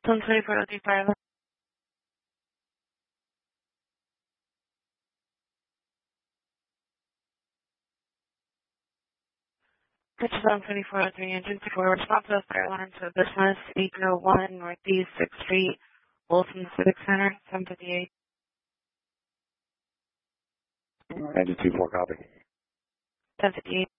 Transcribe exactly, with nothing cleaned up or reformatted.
one twenty-four oh three pilot. This is one twenty-four oh three engine four. Response to fire alarm to business eight oh one Northeast sixth Street, Wilson Civic Center, seven fifty-eight. Engine two four, copy. seven fifty-eight.